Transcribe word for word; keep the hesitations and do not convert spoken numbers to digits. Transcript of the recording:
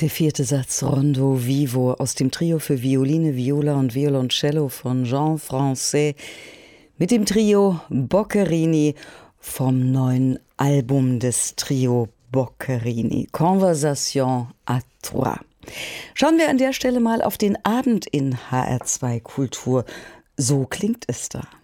der vierte Satz Rondo Vivo aus dem Trio für Violine, Viola und Violoncello von Jean Francais mit dem Trio Boccherini vom neuen Album des Trio Boccherini, Conversation à trois. Schauen wir an der Stelle mal auf den Abend in H R zwei Kultur. So klingt es da.